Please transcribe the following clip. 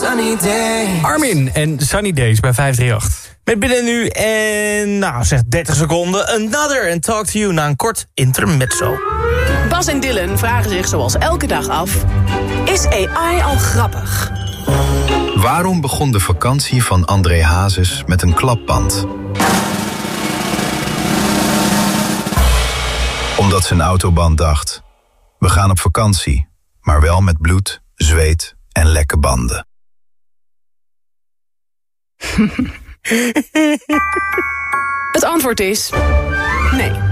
sunny day. Armin en Sunny Days bij 538. Met binnen nu en, zeg 30 seconden, Another and Talk to You na een kort intermezzo. Bas en Dylan vragen zich zoals elke dag af: is AI al grappig? Waarom begon de vakantie van André Hazes met een klapband? Omdat zijn autoband dacht: we gaan op vakantie, maar wel met bloed, zweet en lekke banden. Het antwoord is nee.